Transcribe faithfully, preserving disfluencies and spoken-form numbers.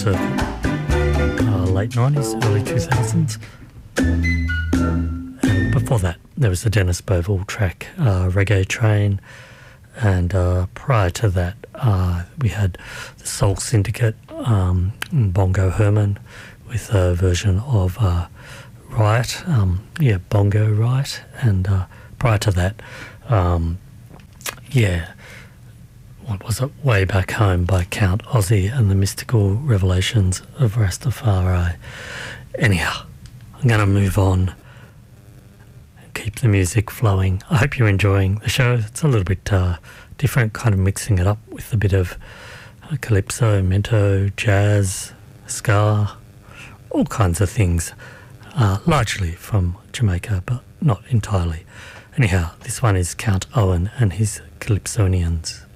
to uh, late nineties, early two thousands. And before that, there was the Dennis Bovell track, uh, Reggae Train. And uh, prior to that, uh, we had the Soul Syndicate, um, Bongo Herman, with a version of uh, Riot, um, yeah, Bongo Riot. And uh, prior to that, um, yeah, what was it, Way Back Home by Count Ozzy and the Mystical Revelations of Rastafari. Anyhow, I'm going to move on and keep the music flowing. I hope you're enjoying the show. It's a little bit uh, different, kind of mixing it up with a bit of uh, calypso, mento, jazz, ska, all kinds of things, uh, largely from Jamaica, but not entirely. Anyhow, this one is Count Owen and his Calypsonians.